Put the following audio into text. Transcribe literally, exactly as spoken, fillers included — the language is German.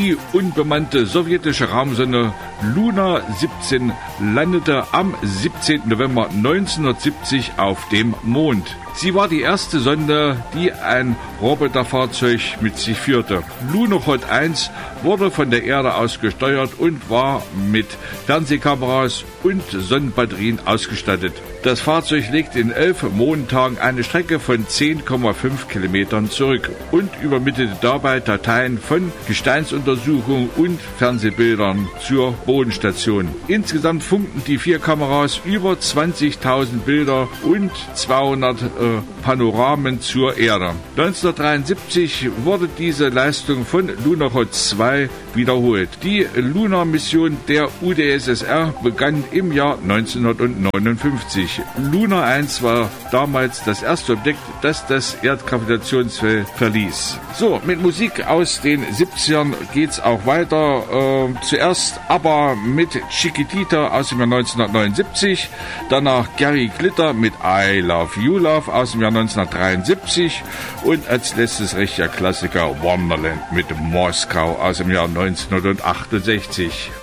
Die unbemannte sowjetische Raumsonde Luna siebzehn landete am siebzehnten November neunzehnhundertsiebzig auf dem Mond. Sie war die erste Sonde, die ein Roboterfahrzeug mit sich führte. Lunokhod eins wurde von der Erde aus gesteuert und war mit Fernsehkameras und Sonnenbatterien ausgestattet. Das Fahrzeug legt in elf Mondtagen eine Strecke von zehn Komma fünf Kilometern zurück und übermittelte dabei Dateien von Gesteinsuntersuchungen und Fernsehbildern zur Bodenstation. Insgesamt funkten die vier Kameras über zwanzigtausend Bilder und zweihundert äh, Panoramen zur Erde. neunzehnhundertdreiundsiebzig wurde diese Leistung von Lunokhod zwei wiederholt. Die Luna-Mission der U d S S R begann im Jahr neunzehnhundertneunundfünfzig. Luna eins war damals das erste Objekt, das das Erdgravitationsfeld verließ. So, mit Musik aus den siebzigern geht's auch weiter. Äh, zuerst aber mit Chiquitita aus dem Jahr neunzehnhundertneunundsiebzig, danach Gary Glitter mit I Love You Love aus dem Jahr neunzehnhundertdreiundsiebzig und als letztes richtiger Klassiker Wonderland mit Moskau aus dem Jahr neunzehnhundertachtundsechzig.